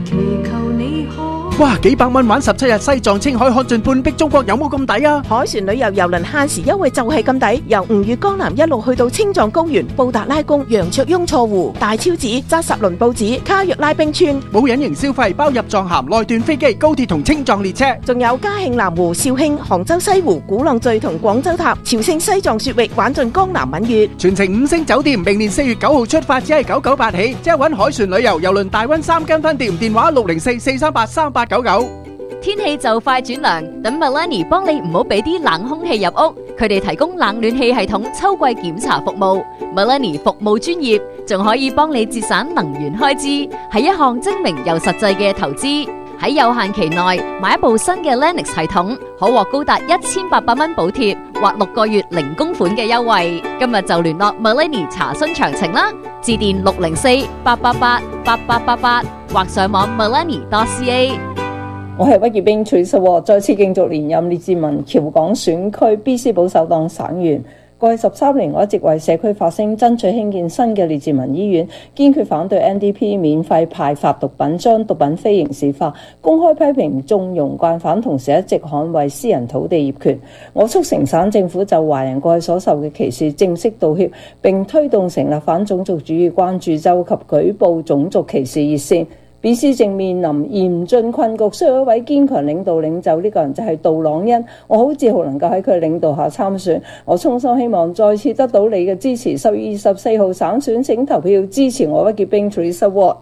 祈求你可。 哇，幾百蚊玩17日西藏青海看盡半壁中國，有冇咁抵啊？ 海船旅遊郵輪限時優惠就係咁抵，由吳越江南一路去到青藏高原、布達拉宮、羊卓雍錯湖、大昭寺、扎什倫布寺、卡約拉冰川， 冇隱形消費，包入藏函、內段飛機、高鐵同青藏列車， 仲有嘉慶南湖、肇慶、杭州西湖、鼓浪嶼同廣州塔、朝聖西藏雪域，玩盡江南閩粵， 全程5星酒店，明年4月9號出發，只係998起，即係搵海船旅遊郵輪大溫3間分店，電話604-438-3899。 天氣就快轉涼，等 Millennium 幫你唔好俾啲冷空氣入屋，佢哋提供冷暖氣系統秋季檢查服務。Millennium 服務專業，仲可以幫你節省能源開支，係一項精明又實際嘅投資。喺有限期內買一部新嘅 Lennox 系統，可獲高達1800蚊補貼或6個月零供款嘅優惠。今日就聯絡 Millennium 查詢詳情啦，致電604-888-8888或上網 millennium.ca。 我係屈業兵，Teresa，再次競逐連任列治文僑港選區 BC 保守黨省員。過去13年，我一直為社區發聲，爭取興建新嘅列治文醫院，堅決反對 NDP 免費派發毒品，將毒品非刑事化，公開批評縱容慣犯，同時一直捍衛私人土地業權。我促成省政府就華人過去所受嘅歧視正式道歉，並推動成立反種族主義關注周及舉報種族歧視熱線。BC 正面臨嚴峻困局，需要一位堅強領袖。呢個人就係杜朗恩，我好自豪能夠喺佢領導下參選。我衷心希望再次得到你嘅支持。10月24號省選，請投票支持我屈傑兵 Teresa Watt。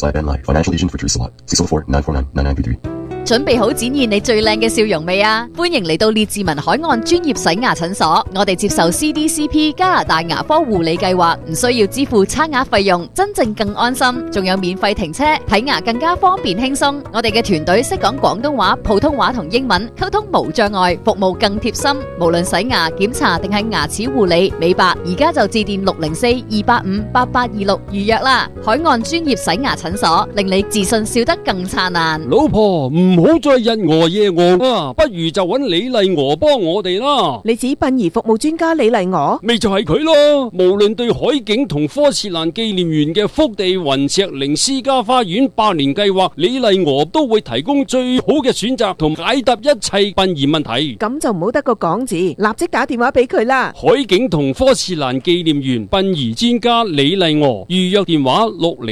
準備好展現你最靚嘅笑容未啊？歡迎嚟到列治文海岸專業洗牙診所，我哋接受 CDCP 加拿大牙科護理計劃，唔需要支付差額費用，真正更安心，仲有免費停車，睇牙更加方便輕鬆。我哋嘅團隊識講廣東話、普通話同英文，溝通無障礙，服務更貼心。無論洗牙、檢查定係牙齒護理、美白，而家就致電604-285-8826預約啦。海岸專業洗牙診所，令你自信笑得更燦爛。 老婆唔好再日餓夜餓啊，不如就揾李麗娥幫我哋啦。 你指殯儀服務專家李麗娥？ 咪就係佢咯。無論對海景同科切蘭紀念園嘅福地雲石靈私家花園100年計劃，李麗娥都會提供最好嘅選擇同解答一切殯儀問題。 咁就唔好得個講字，立即打電話俾佢啦。 海景同科切蘭紀念園殯儀專家李麗娥，預約電話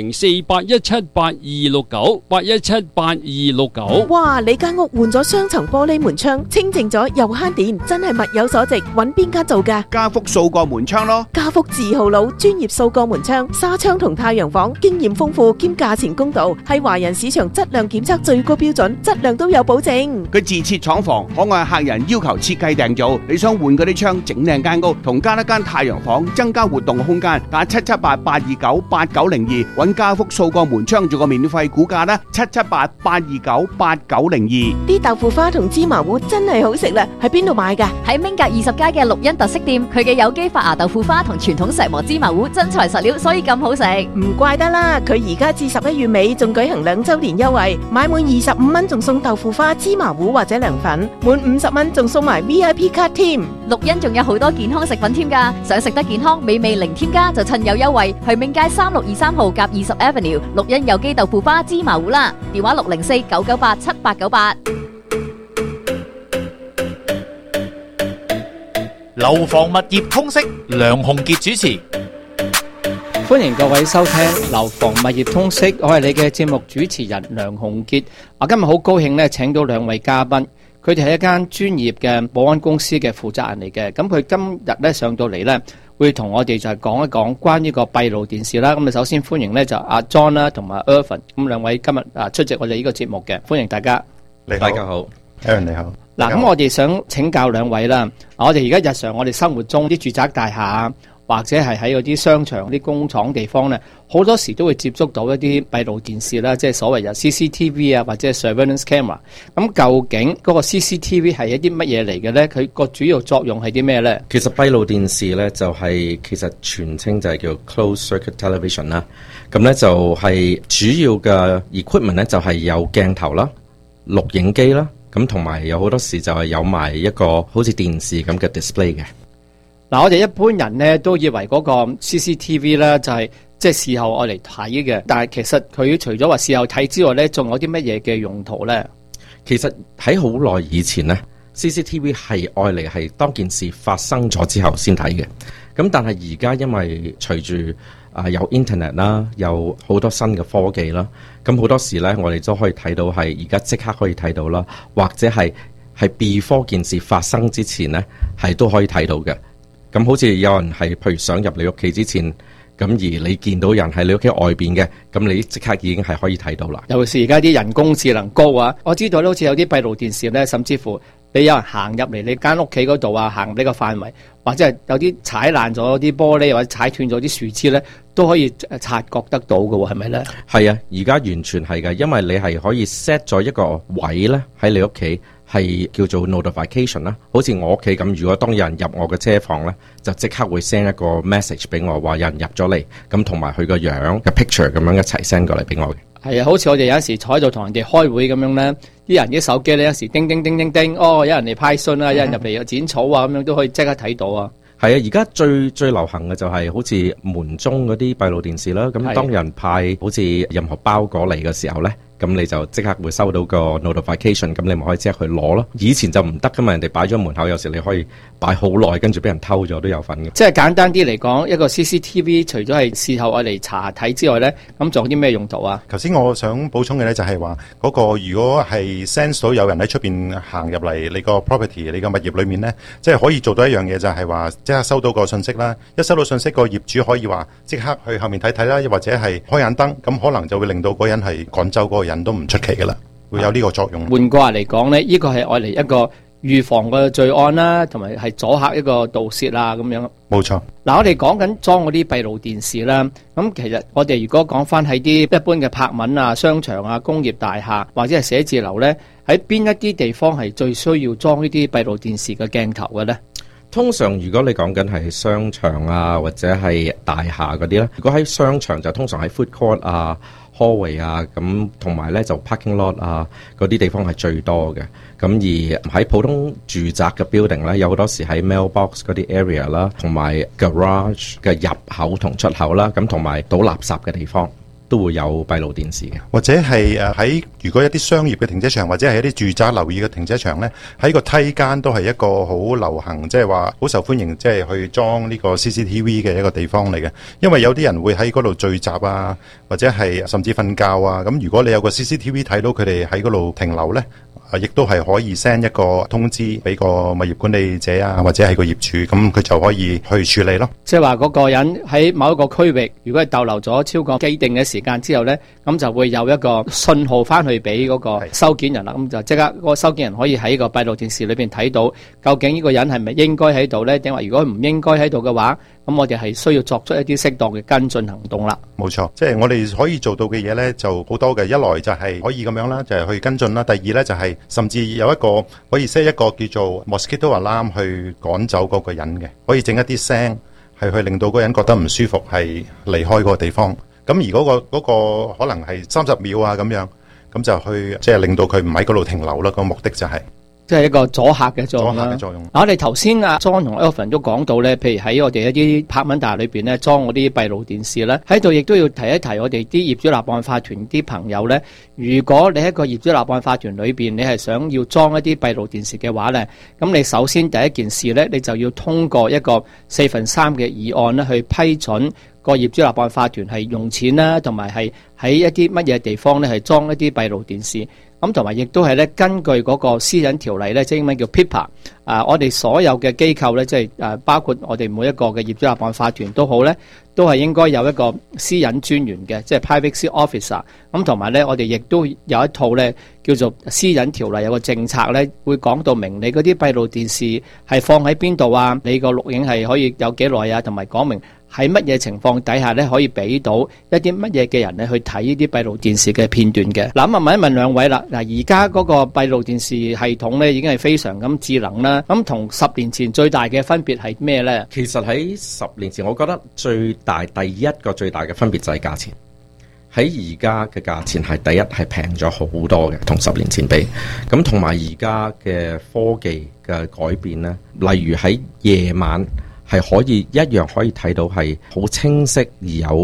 604-817-8269 哇！你間屋換咗雙層玻璃門窗，清淨咗又慳電，真係物有所值。揾邊間做㗎？ 家福數個門窗咯。 家福字號佬，專業數個門窗、紗窗同太陽房，經驗豐富兼價錢公道，係華人市場質量檢測最高標準，質量都有保證。 佢自設廠房，可按客人要求設計訂造。你想換嗰啲窗，整靚間屋，同加一間太陽房，增加活動空間，打778-829-8902，揾家福數個門窗做個免費估價啦。778-829-8902。 啲豆腐花同芝麻糊真係好食啦，喺邊度買㗎？ 喺明格20街嘅綠茵特色店，佢嘅有機發芽豆腐花同傳統石磨芝麻糊真材實料，所以咁好食。 唔怪得啦，佢而家至11月尾仲舉行2週年優惠，買滿25蚊仲送豆腐花、芝麻糊或者涼粉，滿50蚊仲送埋 VIP 卡添。 綠茵仲有好多健康食品添㗎，想食得健康、美味零添加就趁有優惠，去明街3623號甲20 Avenue 綠茵有機豆腐花、芝麻糊啦，電話604-998-7898。 樓房物業通識，梁鴻傑主持。 歡迎各位收聽樓房物業通識，我係你嘅節目主持人梁鴻傑。我今日好高興咧，請到兩位嘉賓，佢哋係一間專業嘅保安公司嘅負責人嚟嘅。咁佢今日咧上到嚟咧，會同我哋就係講一講關於個閉路電視啦。咁啊，首先歡迎咧就阿 John 啦，同埋 Irvin， 咁兩位今日出席我哋呢個節目嘅，歡迎大家。 你好，大家好 ，Aaron 你好。 嗱，咁我哋想請教兩位啦。我哋而家日常我哋生活中啲住宅大廈或者係喺嗰啲商場、啲工廠地方咧，好多時都會接觸到一啲閉路電視啦，即係所謂有 CCTV 啊，或者 surveillance camera。咁究竟嗰個 CCTV 係一啲乜嘢嚟嘅咧？佢個主要作用係啲咩咧？ 其實閉路電視咧就係其實全稱就係叫 closed circuit television 啦。咁咧就係主要嘅 equipment 咧就係有鏡頭啦、錄影機啦。咁同埋有好多時就係有埋一個好似電視咁嘅 display 嘅。 嗱，我哋一般人咧都以為嗰個 CCTV 咧就係即係事後愛嚟睇嘅。但係其實佢除咗話事後睇之外咧，仲有啲乜嘢嘅用途咧？ 其實喺好耐以前咧 CCTV 係愛嚟係當件事發生咗之後先睇嘅。咁但係而家因為隨住有 internet 啦，有好多新嘅科技啦，咁好多時咧我哋都可以睇到係而家即刻可以睇到啦，或者係 before 件事發生之前咧係都可以睇到嘅。咁好似有人係譬如想入你屋企之前，咁而你見到人喺你屋企外邊嘅，咁你即刻已經係可以睇到啦。 尤其是而家啲人工智能高啊，我知道咧好似有啲閉路電視咧，甚至乎你有人行入嚟你間屋企嗰度啊，行入呢個範圍，或者係有啲踩爛咗啲玻璃或者踩斷咗啲樹枝咧，都可以察覺得到嘅喎，係咪咧？ 係啊，而家完全係㗎，因為你係可以 set 咗一個位咧喺你屋企，係叫做 notification 啦。好似我屋企咁，如果當有人入我嘅車房咧，就即刻會 send 一個 message 俾我，話有人入咗嚟，咁同埋佢個樣嘅 picture 咁樣一齊 send 過嚟俾我嘅。 係啊，好似我哋有陣時坐喺度同人哋開會咁樣咧，啲人啲手機咧有時叮叮叮叮叮，哦，有人嚟派信啊，有人入嚟剪草啊，咁樣都可以即刻睇到啊。 係啊，而家最流行嘅就係好似門鐘嗰啲閉路電視啦。咁當人派好似任何包裹嚟嘅時候咧，咁你就即刻會收到個 notification， 咁你咪可以即刻去攞咯。以前就唔得噶嘛，人哋擺咗門口，有時你可以擺好耐，跟住俾人偷咗都有份嘅。 即係簡單啲嚟講，一個 CCTV 除咗係事後愛嚟查睇之外咧，咁仲有啲咩用途啊？ 頭先我想補充嘅咧就係話嗰個如果係 sense 到有人喺出邊行入嚟你個 property 你個物業裏面咧，即係可以做到一樣嘢，就係話即刻收到個信息啦。一收到信息，個業主可以話即刻去後面睇睇啦，又或者係開眼燈，咁可能就會令到嗰人係趕走嗰個人都唔出奇噶啦，會有呢個作用。 換句話嚟講咧，呢個係愛嚟一個預防個罪案啦，同埋係阻嚇一個盜竊啊咁樣。 冇錯。 嗱，我哋講緊裝嗰啲閉路電視啦，咁其實我哋如果講翻喺啲一般嘅柏文啊、商場啊、工業大廈或者係寫字樓咧，喺邊一啲地方係最需要裝呢啲閉路電視嘅鏡頭嘅咧？ 通常如果你講緊係商場啊或者係大廈嗰啲咧，如果喺商場就通常喺 food court 啊、hallway 啊，咁同埋咧就 parking lot 啊嗰啲地方係最多嘅。咁而喺普通住宅嘅 building 咧，有好多時喺 mailbox 嗰啲 area 啦，同埋 garage 嘅入口同出口啦，咁同埋倒垃圾嘅地方都會有閉路電視嘅。 或者係喺如果一啲商業嘅停車場或者係一啲住宅樓宇嘅停車場咧，喺個梯間都係一個好流行，即係話好受歡迎，即係去裝呢個 CCTV 嘅一個地方嚟嘅。因為有啲人會喺嗰度聚集啊，或者係甚至瞓覺啊。咁如果你有個 CCTV 睇到佢哋喺嗰度停留咧，亦都係可以 send 一個通知俾個物業管理者啊，或者係個業主，咁佢就可以去處理咯。 即係話嗰個人喺某一個區域，如果係逗留咗超過既定嘅時間之後呢，咁就會有一個信號翻去俾嗰個收件人啦。咁就即刻嗰個收件人可以喺個閉路電視裏邊睇到，究竟呢個人係咪應該喺度呢？定話如果唔應該喺度嘅話，咁我哋係需要作出一啲適當嘅跟進行動啦。 冇錯，即係我哋可以做到嘅嘢呢就好多嘅。一來就係可以咁樣啦，就係去跟進啦。第二呢就係甚至有一個可以 set 一個叫做 mosquito alarm 去趕走嗰個人嘅，可以整一啲聲係去令到嗰個人覺得唔舒服，係離開嗰個地方。咁而嗰個可能係30秒啊咁樣，咁就去即係令到佢唔喺嗰度停留啦。個目的就係即係一個阻嚇嘅作用啦。我哋頭先阿 John 同 Alvin 都講到咧，譬如喺我哋一啲柏文大廈裏邊咧裝嗰啲閉路電視咧，喺度亦都要提一提我哋啲業主立案法團啲朋友咧。如果你喺個業主立案法團裏邊，你係想要裝一啲閉路電視嘅話咧，咁你首先第一件事咧，你就要通過一個4分3嘅議案咧，去批准個業主立案法團係用錢啦，同埋係喺一啲乜嘢地方咧係裝一啲閉路電視。咁同埋亦都係咧，根據嗰個私隱條例咧，即係英文叫 PIPA。我哋所有嘅機構咧，即係包括我哋每一個嘅業主立案法團都好咧，都係應該有一個私隱專員嘅，即係 privacy officer。咁同埋咧，我哋亦都有一套咧叫做私隱條例，有個政策咧，會講到明你嗰啲閉路電視係放喺邊度啊，你個錄影係可以有幾耐啊，同埋講明喺乜嘢情況底下咧可以俾到一啲乜嘢嘅人咧去睇呢啲閉路電視嘅片段嘅。嗱，咁啊問一問兩位啦。嗱，而家嗰個閉路電視系統咧已經係非常咁智能啦。咁同10年前最大嘅分別係咩咧？ 其實喺10年前，我覺得第一個最大嘅分別就係價錢。喺而家嘅價錢係第一係平咗好多嘅，同10年前比。咁同埋而家嘅科技嘅改變咧，例如喺夜晚係可以一樣可以睇到係好清晰而有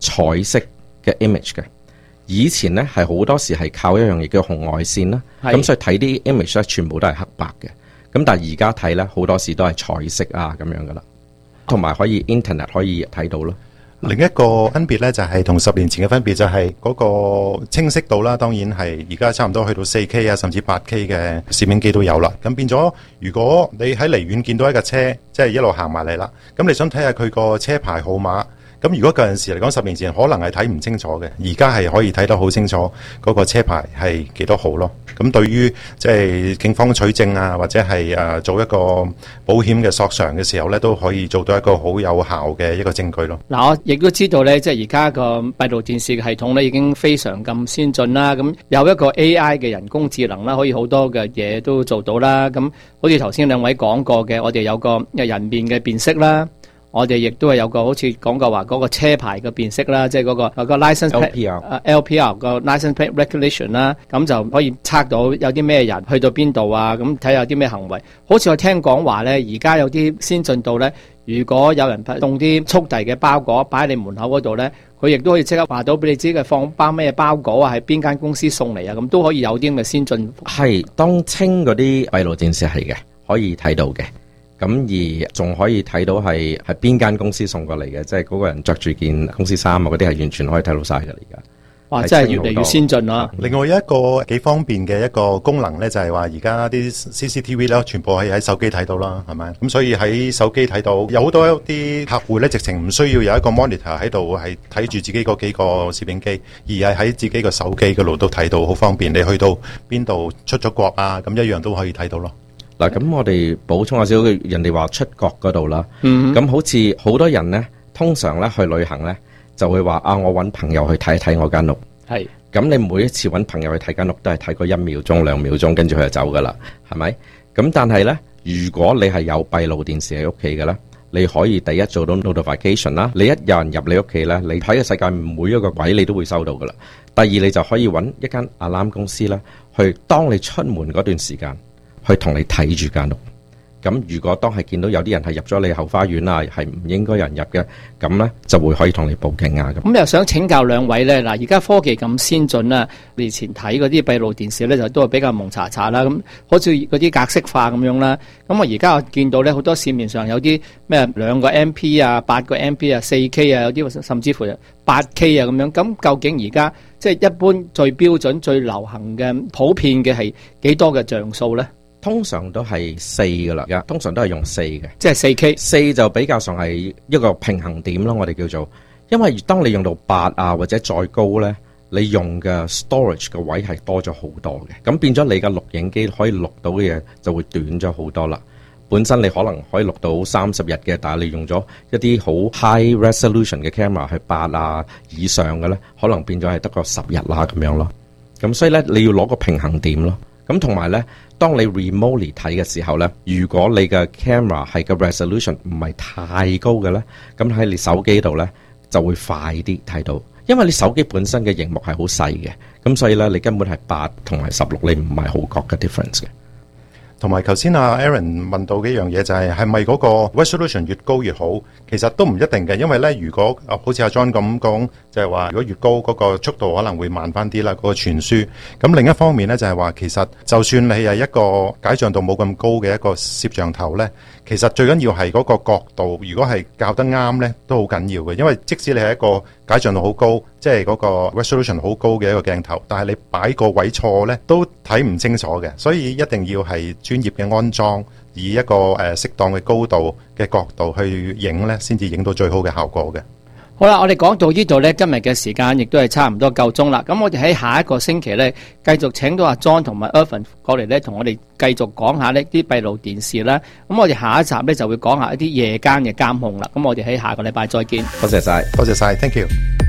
彩色嘅 image 嘅。以前咧係好多時係靠一樣嘢叫紅外線啦，咁所以睇啲 image 咧全部都係黑白嘅。咁但係而家睇咧好多時都係彩色啊咁樣噶啦，同埋可以 internet 可以睇到咯。 另一個分別咧就係同10年前嘅分別就係嗰個清晰度啦，當然係而家差唔多去到 4K 啊，甚至 8K 嘅攝影機都有啦。咁變咗，如果你喺離遠見到一架車，即係一路行埋嚟啦，咁你想睇下佢個車牌號碼。咁如果嗰陣時嚟講10年前可能係睇唔清楚嘅，而家係可以睇得好清楚嗰個車牌係幾多號咯。咁對於即係警方取證啊，或者係做一個保險嘅索償嘅時候咧，都可以做到一個好有效嘅一個證據咯。 嗱，我亦都知道咧，即係而家個閉路電視嘅系統咧已經非常咁先進啦。咁有一個 AI 嘅人工智能啦，可以好多嘅嘢都做到啦。咁好似頭先兩位講過嘅，我哋有個人面嘅辨識啦。我哋亦都係有個好似講過話嗰個車牌嘅辨識啦，即係嗰個有個 license plate LPR 個 license plate recognition 啦，咁就可以測到有啲咩人去到邊度啊，咁睇下有啲咩行為。好似我聽講話咧，而家有啲先進到咧，如果有人送啲速遞嘅包裹擺喺你門口嗰度咧，佢亦都可以即刻話到俾你知佢放包咩包裹啊，喺邊間公司送嚟啊，咁都可以有啲咁嘅先進。 係當清嗰啲閉路電視係嘅，可以睇到嘅。咁而仲可以睇到係邊間公司送過嚟嘅，即係嗰個人着住件公司衫啊，嗰啲係完全可以睇到晒嘅而家。 哇！真係越嚟越先進啦。 另外有一個幾方便嘅一個功能咧，就係話而家啲 CCTV 咧，全部可以喺手機睇到啦，係咪？咁所以喺手機睇到，有好多啲客戶咧，直情唔需要有一個 monitor 喺度，係睇住自己嗰幾個攝影機，而係喺自己個手機嗰度都睇到，好方便。你去到邊度出咗國啊，咁一樣都可以睇到咯。 嗱，咁我哋補充下少少，人哋話出國嗰度啦，咁好似好多人呢，通常咧去旅行呢，就會話啊，我揾朋友去睇一睇我間屋。 係， 咁你每一次揾朋友去睇間屋，都係睇個1秒鐘、2秒鐘，跟住佢就走噶啦，係咪？咁但係呢，如果你係有閉路電視喺屋企嘅呢，你可以第一做到 notification 啦，你一有人入你屋企呢，你睇嘅世界每一個位你都會收到噶啦。第二，你就可以揾一間 alarm 公司啦，去當你出門嗰段時間，去同你睇住間屋。咁如果當係見到有啲人係入咗你後花園啊，係唔應該有人入嘅，咁呢就會可以同你報警啊。 咁又想請教兩位呢，嗱，而家科技咁先進啦，以前睇嗰啲閉路電視呢，就都係比較蒙查查啦，咁好似嗰啲格式化咁樣啦。咁我而家我見到呢，好多市面上有啲咩2個 MP 啊、8個 MP 啊、4K 啊，有啲甚至乎 8K 啊咁樣。咁究竟而家即係一般最標準、最流行嘅普遍嘅係幾多嘅像素呢？ 通常都係4噶啦，而家通常都係用4嘅， 即係 4K。 4就比較上係一個平衡點咯，我哋叫做。因為當你用到8啊或者再高呢，你用嘅 storage 嘅位係多咗好多嘅，咁變咗你嘅錄影機可以錄到嘅嘢就會短咗好多啦。本身你可能可以錄到30日嘅，但係你用咗一啲好 high resolution 嘅 camera 去8啊以上嘅呢，可能變咗係得個10日啦咁樣咯。咁所以呢，你要攞個平衡點咯。咁同埋呢，當你 remotely 睇嘅時候呢，如果你嘅 camera 係個 resolution 唔係太高嘅呢，咁喺你手機度呢就會快啲睇到，因為你手機本身嘅螢幕係好細嘅，咁所以呢，你根本係8同埋16，你唔係好覺嘅 difference 嘅。 同埋頭先阿 Aaron 問到嘅一樣嘢就係咪嗰個 resolution 越高越好？其實都唔一定嘅，因為咧，如果好似阿 John 咁講，就係話如果越高嗰個速度可能會慢翻啲啦，嗰個傳輸。咁另一方面咧，就係話其實就算你係一個解像度冇咁高嘅一個攝像頭咧，其實最緊要係嗰個角度，如果係校得啱咧，都好緊要嘅。因為即使你係一個解像度好高，即係嗰個 resolution 好高嘅一個鏡頭，但係你擺個位錯咧，都睇唔清楚嘅。所以一定要係專業嘅安裝，以一個適當嘅高度嘅角度去影咧，先至影到最好嘅效果嘅。 好啦，我哋講到呢度呢，今日嘅時間亦都係差唔多夠鐘啦。咁我哋喺下一個星期呢，繼續請到阿 John 同埋 Irvin 過嚟呢，同我哋繼續講下呢啲閉路電視啦。咁我哋下一集呢，就會講下一啲夜間嘅監控啦。咁我哋喺下個禮拜再見。 多謝晒， 多謝晒，Thank you。